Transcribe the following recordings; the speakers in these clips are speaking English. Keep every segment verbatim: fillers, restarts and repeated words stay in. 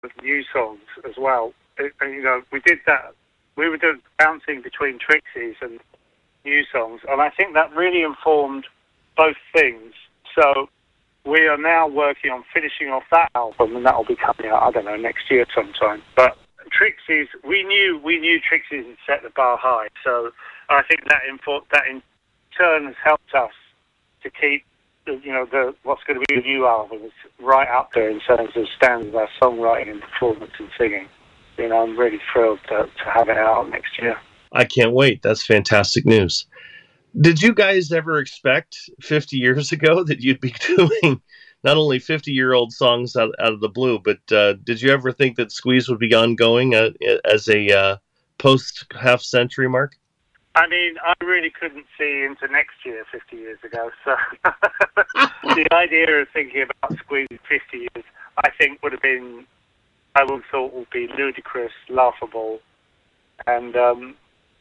of new songs as well. It, and, you know, we did that. We were doing, bouncing between Trixie's and new songs, and I think that really informed both things. So we are now working on finishing off that album, and that will be coming out, I don't know, next year sometime. But Trixie's, we knew we knew Trixie's had set the bar high, so I think that in, that in turn has helped us to keep, you know, the what's going to be a new album is right up there in terms of standards of our songwriting and performance and singing. You know, I'm really thrilled to, to have it out next year. I can't wait. That's fantastic news. Did you guys ever expect fifty years ago that you'd be doing not only fifty-year-old songs out, out of the blue, but uh, did you ever think that Squeeze would be ongoing uh, as a uh, post-half-century mark? I mean, I really couldn't see into next year fifty years ago, so the idea of thinking about Squeeze in fifty years, I think would have been, I would have thought would be ludicrous, laughable, and... Um,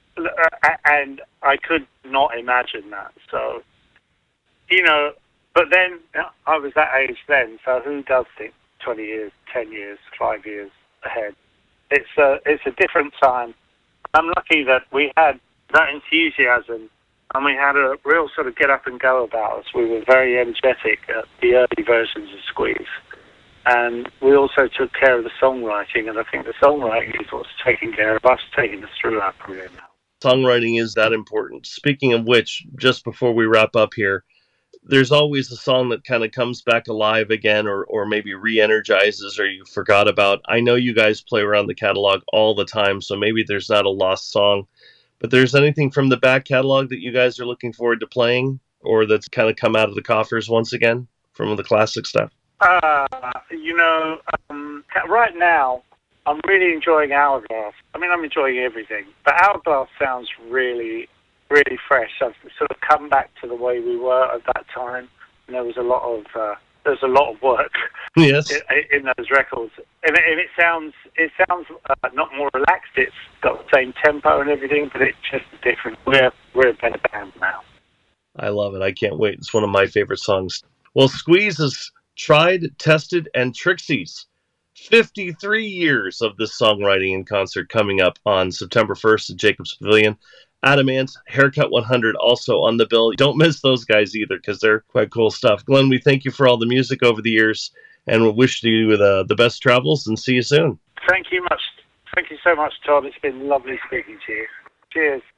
and I could not imagine that. So, you know, but then I was that age then, so who does think twenty years, ten years, five years ahead? It's a, it's a different time. I'm lucky that we had that enthusiasm and we had a real sort of get up and go about us. We were very energetic at the early versions of Squeeze. And we also took care of the songwriting, and I think the songwriting is what's taking care of us, taking us through our career now. Songwriting is that important. Speaking of which, just before we wrap up here, there's always a song that kind of comes back alive again or, or maybe re-energizes or you forgot about. I know you guys play around the catalog all the time, so maybe there's not a lost song. But there's anything from the back catalog that you guys are looking forward to playing or that's kind of come out of the coffers once again from the classic stuff? Uh, you know, um, right now, I'm really enjoying Hourglass. I mean, I'm enjoying everything, but Hourglass sounds really, really fresh. I've sort of come back to the way we were at that time, and there was a lot of uh, there's a lot of work yes. in, in those records, and it, and it sounds it sounds uh, not more relaxed. It's got the same tempo and everything, but it's just different. We're we're a better band now. I love it. I can't wait. It's one of my favorite songs. Well, Squeeze is tried, tested, and Trixie's. fifty-three years of this songwriting in concert coming up on September first at Jacobs Pavilion. Adam Ant, Haircut one hundred also on the bill. Don't miss those guys either because they're quite cool stuff. Glenn, we thank you for all the music over the years and we wish you the, the best travels and see you soon. Thank you much. Thank you so much, Todd. It's been lovely speaking to you. Cheers.